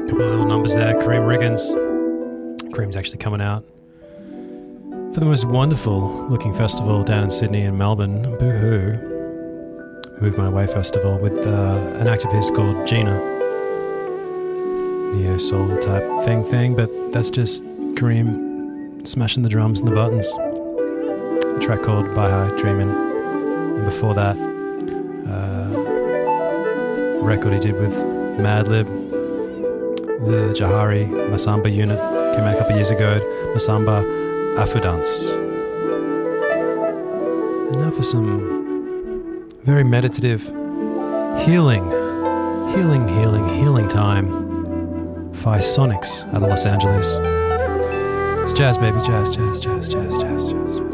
Couple of little numbers there. Kareem Riggins. Kareem's actually coming out for the most wonderful looking festival down in Sydney and Melbourne, Boohoo, Move My Way Festival, with an act of his called Gina. Neo soul type thing, but that's just Kareem smashing the drums and the buttons. A track called Baha'i Dreamin', and before that, a record he did with Madlib, the Jahari Masamba unit, came out a couple of years ago, Masamba Afudance. And now for some very meditative healing time. Phi Sonics out of Los Angeles. It's jazz, baby, jazz.